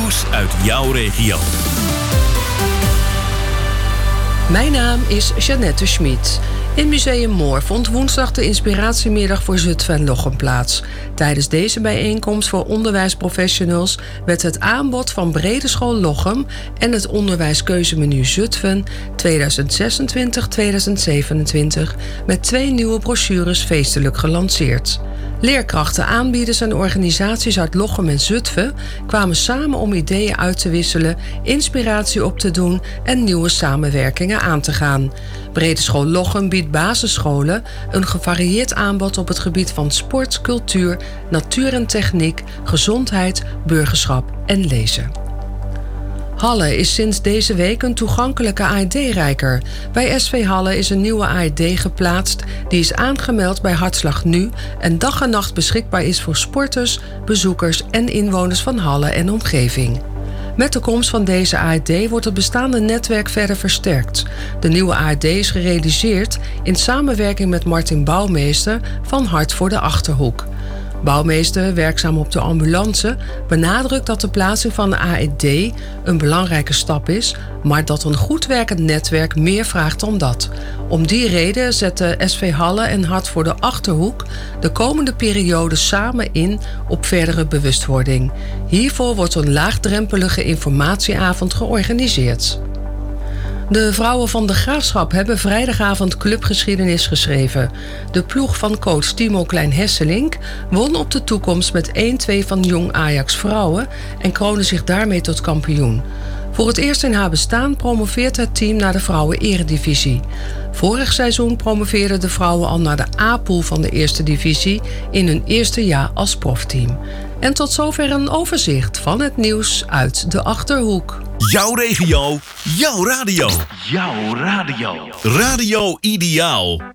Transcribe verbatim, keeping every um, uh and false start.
Nieuws uit jouw regio. Mijn naam is Jeannette Schmid. In Museum Moor vond woensdag de inspiratiemiddag voor Zutphen en Lochem plaats. Tijdens deze bijeenkomst voor onderwijsprofessionals werd het aanbod van Brede School Lochem en het onderwijskeuzemenu Zutphen tweeduizend zesentwintig tweeduizend zevenentwintig met twee nieuwe brochures feestelijk gelanceerd. Leerkrachten, aanbieders en organisaties uit Lochem en Zutphen kwamen samen om ideeën uit te wisselen, inspiratie op te doen en nieuwe samenwerkingen aan te gaan. Brede School Lochem biedt basisscholen een gevarieerd aanbod op het gebied van sport, cultuur, natuur en techniek, gezondheid, burgerschap en lezen. Halle is sinds deze week een toegankelijke A E D-reiker. Bij S V Halle is een nieuwe A E D geplaatst. Die is aangemeld bij Hartslag Nu en dag en nacht beschikbaar is voor sporters, bezoekers en inwoners van Halle en omgeving. Met de komst van deze A E D wordt het bestaande netwerk verder versterkt. De nieuwe A E D is gerealiseerd in samenwerking met Martin Bouwmeester van Hart voor de Achterhoek. Bouwmeester, werkzaam op de ambulance, benadrukt dat de plaatsing van de A E D een belangrijke stap is, maar dat een goed werkend netwerk meer vraagt dan dat. Om die reden zetten S V Halle en Hart voor de Achterhoek de komende periode samen in op verdere bewustwording. Hiervoor wordt een laagdrempelige informatieavond georganiseerd. De vrouwen van de Graafschap hebben vrijdagavond clubgeschiedenis geschreven. De ploeg van coach Timo Klein-Hesselink won op de toekomst met één twee van Jong Ajax Vrouwen en kroonde zich daarmee tot kampioen. Voor het eerst in haar bestaan promoveert het team naar de vrouwen-eredivisie. Vorig seizoen promoveerden de vrouwen al naar de A-pool van de eerste divisie in hun eerste jaar als profteam. En tot zover een overzicht van het nieuws uit de Achterhoek. Jouw regio, jouw radio. Jouw radio. Radio Ideaal.